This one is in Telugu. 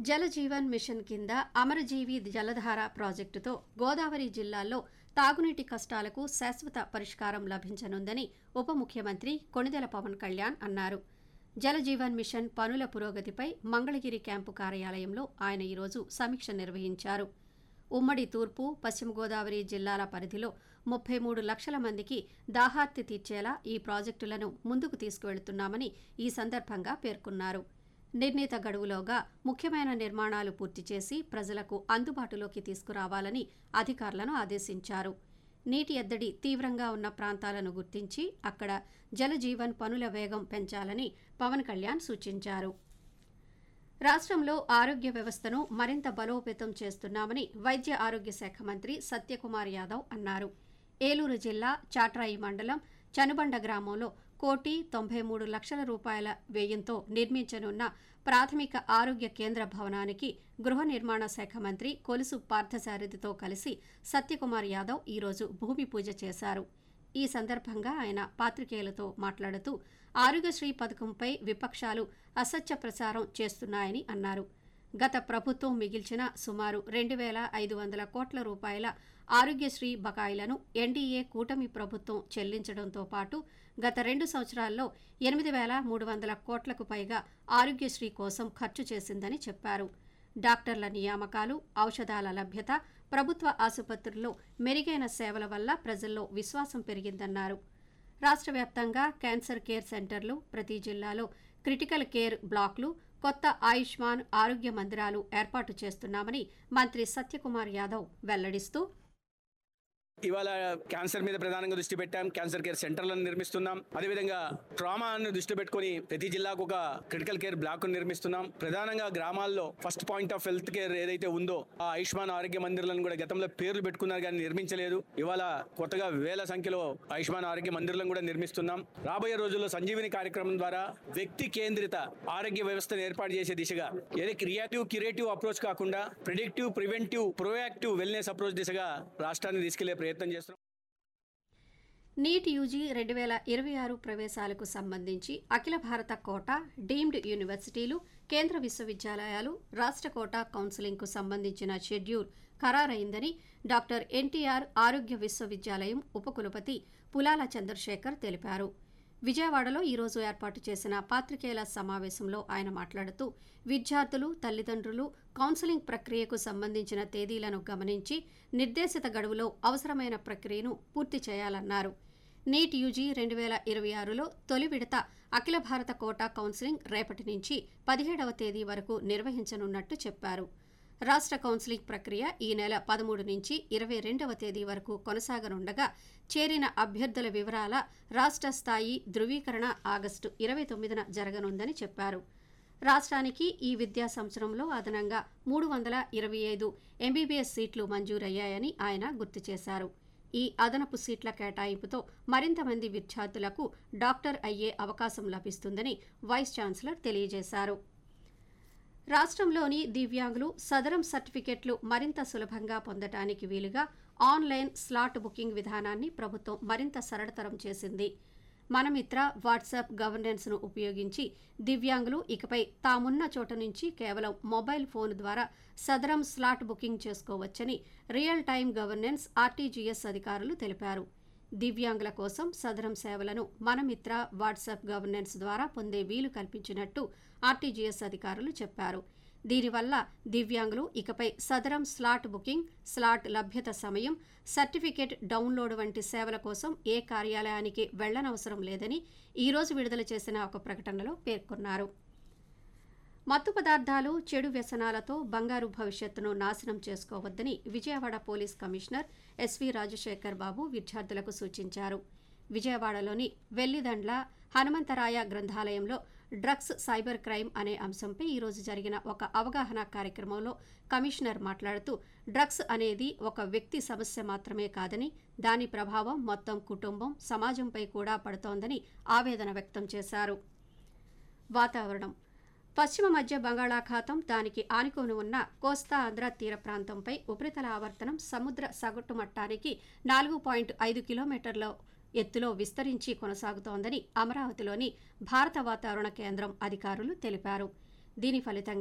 జలజీవన్ మిషన్ కింద అమరజీవి జలధార ప్రాజెక్టుతో గోదావరి జిల్లాల్లో తాగునీటి కష్టాలకు శాశ్వత పరిష్కారం లభించనుందని ఉప ముఖ్యమంత్రి కొణిదెల పవన్ కళ్యాణ్ అన్నారు. జలజీవన్ మిషన్ పనుల పురోగతిపై మంగళగిరి క్యాంపు కార్యాలయంలో ఆయన ఈరోజు సమీక్ష నిర్వహించారు. ఉమ్మడి తూర్పు, పశ్చిమ గోదావరి జిల్లాల పరిధిలో 33 లక్షల మందికి దాహార్తి తీర్చేలా ఈ ప్రాజెక్టులను ముందుకు తీసుకువెళుతున్నామని ఈ సందర్భంగా పేర్కొన్నారు. నిర్ణీత గడువులోగా ముఖ్యమైన నిర్మాణాలు పూర్తి చేసి ప్రజలకు అందుబాటులోకి తీసుకురావాలని అధికారులను ఆదేశించారు. నీటి ఎద్దడి తీవ్రంగా ఉన్న ప్రాంతాలను గుర్తించి అక్కడ జలజీవన్ పనుల వేగం పెంచాలని పవన్ కళ్యాణ్ సూచించారు. రాష్ట్రంలో ఆరోగ్య వ్యవస్థను మరింత బలోపేతం చేస్తున్నామని వైద్య ఆరోగ్య శాఖ మంత్రి సత్యకుమార్ యాదవ్ అన్నారు. ఏలూరు జిల్లా చాట్రాయి మండలం చనుబండ గ్రామంలో 1,93,00,000 రూపాయల వ్యయంతో నిర్మించనున్న ప్రాథమిక ఆరోగ్య కేంద్ర భవనానికి గృహ నిర్మాణ శాఖ మంత్రి కొలుసు పార్థసారథితో కలిసి సత్యకుమార్ యాదవ్ ఈరోజు భూమి పూజ చేశారు. ఈ సందర్భంగా ఆయన పాత్రికేయులతో మాట్లాడుతూ ఆరోగ్యశ్రీ పథకంపై విపక్షాలు అసత్య ప్రచారం చేస్తున్నాయని అన్నారు. గత ప్రభుత్వం మిగిల్చిన సుమారు 2,500 కోట్ల రూపాయల ఆరోగ్యశ్రీ బకాయిలను ఎన్డీఏ కూటమి ప్రభుత్వం చెల్లించడంతో పాటు గత 2 సంవత్సరాల్లో 8,300 కోట్లకు పైగా ఆరోగ్యశ్రీ కోసం ఖర్చు చేసిందని చెప్పారు. డాక్టర్ల నియామకాలు, ఔషధాల లభ్యత, ప్రభుత్వ ఆసుపత్రుల్లో మెరుగైన సేవల వల్ల ప్రజల్లో విశ్వాసం పెరిగిందన్నారు. రాష్ట్ర వ్యాప్తంగా క్యాన్సర్ కేర్ సెంటర్లు, ప్రతి జిల్లాలో క్రిటికల్ కేర్ బ్లాక్లు, కొత్త ఆయుష్మాన్ ఆరోగ్య మందిరాలు ఏర్పాటు చేస్తున్నామని మంత్రి సత్యకుమార్ యాదవ్ వెల్లడిస్తూ, ఇవాళ క్యాన్సర్ మీద ప్రధానంగా దృష్టి పెట్టాం. Cancer care సెంటర్లను నిర్మిస్తున్నాం. అదేవిధంగా ట్రామాను దృష్టి పెట్టుకుని ప్రతి జిల్లాకు ఒక క్రిటికల్ కేర్ బ్లాక్ నిర్మిస్తున్నాం. ప్రధానంగా గ్రామాల్లో first point of health care ఏదైతే ఉందో ఆ ఆయుష్మాన్ ఆరోగ్య మందిరాలను కూడా గతంలో పేర్లు పెట్టుకున్నారు కానీ నిర్మించలేదు. ఇవాళ కొత్తగా వేల సంఖ్యలో ఆయుష్మాన్ ఆరోగ్య మందిరాలను కూడా నిర్మిస్తున్నాం. రాబోయే రోజుల్లో సంజీవిని కార్యక్రమం ద్వారా వ్యక్తి కేంద్రిత ఆరోగ్య వ్యవస్థను ఏర్పాటు చేసే దిశగా రియాక్టివ్ క్యూరేటివ్ అప్రోచ్ కాకుండా predictive, preventive, proactive wellness approach దిశగా రాష్ట్రాన్ని తీసుకెళ్లే ప్రయత్నం చేస్తున్నాం. నీట్ యూజీ 2026 ప్రవేశాలకు సంబంధించి అఖిల భారత కోటా, డీమ్డ్ యూనివర్సిటీలు, కేంద్ర విశ్వవిద్యాలయాలు, రాష్ట్ర కోటా కౌన్సిలింగ్కు సంబంధించిన షెడ్యూల్ ఖరారైందని డాక్టర్ ఎన్టీఆర్ ఆరోగ్య విశ్వవిద్యాలయం ఉపకులపతి పులాల చంద్రశేఖర్ తెలిపారు. విజయవాడలో ఈరోజు ఏర్పాటు చేసిన పాత్రికేయుల సమావేశంలో ఆయన మాట్లాడుతూ విద్యార్థులు, తల్లిదండ్రులు కౌన్సిలింగ్ ప్రక్రియకు సంబంధించిన తేదీలను గమనించి నిర్దేశిత గడువులో అవసరమైన ప్రక్రియను పూర్తి చేయాలన్నారు. నీట్ యూజీ 2026లో తొలి విడత అఖిల భారత కోటా కౌన్సిలింగ్ రేపటి నుంచి 17వ తేదీ వరకు నిర్వహించనున్నట్టు చెప్పారు. రాష్ట్ర కౌన్సిలింగ్ ప్రక్రియ ఈ నెల 13 నుంచి 22వ తేదీ వరకు కొనసాగనుండగా చేరిన అభ్యర్థుల వివరాల రాష్ట్ర స్థాయి ధృవీకరణ ఆగస్టు 29న జరగనుందని చెప్పారు. రాష్ట్రానికి ఈ విద్యా సంవత్సరంలో అదనంగా 325 ఎంబీబీఎస్ సీట్లు మంజూరయ్యాయని ఆయన గుర్తు చేశారు. ఈ అదనపు సీట్ల కేటాయింపుతో మరింత మంది విద్యార్థులకు డాక్టర్ అయ్యే అవకాశం లభిస్తుందని వైస్ ఛాన్సలర్ తెలియజేశారు. రాష్ట్రంలోని దివ్యాంగులు సదరం సర్టిఫికెట్లు మరింత సులభంగా పొందటానికి వీలుగా ఆన్లైన్ స్లాట్ బుకింగ్ విధానాన్ని ప్రభుత్వం మరింత సరళతరం చేసింది. మనమిత్ర వాట్సాప్ గవర్నెన్స్ను ఉపయోగించి దివ్యాంగులు ఇకపై తామున్న చోట నుంచి కేవలం మొబైల్ ఫోన్ ద్వారా సదరం స్లాట్ బుకింగ్ చేసుకోవచ్చని రియల్ టైమ్ గవర్నెన్స్ ఆర్టీజీఎస్ అధికారులు తెలిపారు. దివ్యాంగుల కోసం సదరం సేవలను మనమిత్ర వాట్సాప్ గవర్నెన్స్ ద్వారా పొందే వీలు కల్పించినట్టు ఆర్టీజీఎస్ అధికారులు చెప్పారు. దీనివల్ల దివ్యాంగులు ఇకపై సదరం స్లాట్ బుకింగ్, స్లాట్ లభ్యత సమయం, సర్టిఫికేట్ డౌన్లోడ్ వంటి సేవల కోసం ఏ కార్యాలయానికి వెళ్లనవసరం లేదని ఈరోజు విడుదల చేసిన ఒక ప్రకటనలో పేర్కొన్నారు. మత్తు పదార్థాలు, చెడు వ్యసనాలతో బంగారు భవిష్యత్తును నాశనం చేసుకోవద్దని Vijayawada police commissioner SV Rajasekhar బాబు విద్యార్థులకు సూచించారు. విజయవాడలోని వెల్లిదండ్ల హనుమంతరాయ గ్రంథాలయంలో డ్రగ్స్ సైబర్ క్రైమ్ అనే అంశంపై ఈరోజు జరిగిన ఒక అవగాహన కార్యక్రమంలో కమిషనర్ మాట్లాడుతూ డ్రగ్స్ అనేది ఒక వ్యక్తి సమస్య మాత్రమే కాదని దాని ప్రభావం మొత్తం కుటుంబం, సమాజంపై కూడా పడుతోందని ఆవేదన వ్యక్తం చేశారు. వాతావరణం. పశ్చిమ మధ్య బంగాళాఖాతం, దానికి ఆనుకొని ఉన్న కోస్తా ఆంధ్ర తీర ప్రాంతంపై ఉపరితల ఆవర్తనం సముద్ర సగటు మట్టానికి 4.5 కిలోమీటర్ల ఎత్తులో విస్తరించి కొనసాగుతోందని అమరావతిలోని భారత వాతావరణ కేంద్రం అధికారులు తెలిపారు. దీని ఫలితంగా